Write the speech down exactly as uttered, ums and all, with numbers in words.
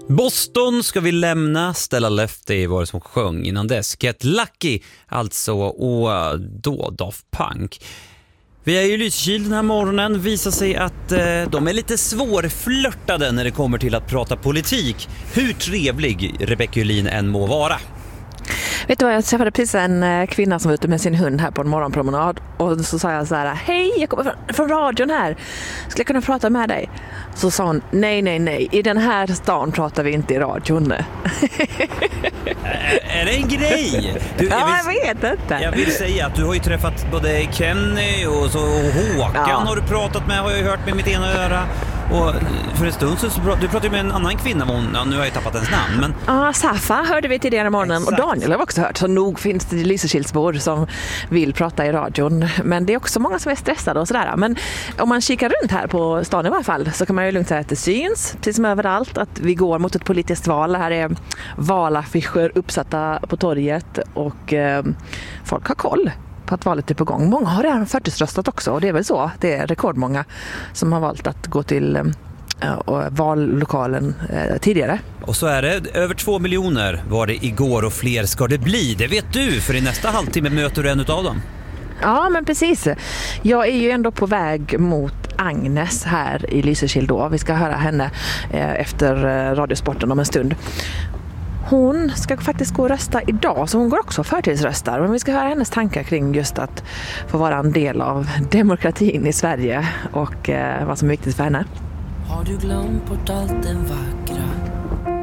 Boston ska vi lämna, Stella Lefty var det som sjöng innan dess. Get Lucky, alltså, och då Daft Punk. Vi är ju i Lysekil den här morgonen, visar sig att eh, de är lite svårflörtade när det kommer till att prata politik. Hur trevlig Rebecca Julin än må vara. Vet du vad, jag träffade precis en kvinna som var ute med sin hund här på en morgonpromenad. Och så sa jag så här: hej, jag kommer från, från radion här. Skulle jag kunna prata med dig? Så sa hon, nej, nej, nej. I den här stan pratar vi inte i radion. Är, är det en grej? Du, ja, jag, vill, jag vet inte. Jag vill säga att du har ju träffat både Kenny och, så, och Håkan ja. Har du pratat med, har jag hört med mitt ena öra. Och för en stund så pratade du pratade med en annan kvinna, hon, ja, nu har jag tappat ens namn. Men... Ja, Safa hörde vi tidigare i morgonen. Exakt. Och Daniel har också hört. Så nog finns det Lysekilsbor som vill prata i radion. Men det är också många som är stressade och sådär. Men om man kikar runt här på stan i alla fall så kan man ju lugnt säga att det syns, precis som överallt, att vi går mot ett politiskt val. Det här är valaffischer uppsatta på torget och eh, folk har koll på att valet är på gång. Många har redan förtidsröstat också, och det är väl så. Det är rekordmånga som har valt att gå till äh, vallokalen äh, tidigare. Och så är det. Över två miljoner var det igår och fler ska det bli. Det vet du, för i nästa halvtimme möter du en utav dem. Ja, men precis. Jag är ju ändå på väg mot Agnes här i Lysekil då. Vi ska höra henne äh, efter äh, Radiosporten om en stund. Hon ska faktiskt gå och rösta idag, så hon går också förtidsröstar. Men vi ska höra hennes tankar kring just att få vara en del av demokratin i Sverige och eh, vad som är viktigt för henne. Har du glömt bort allt den vackra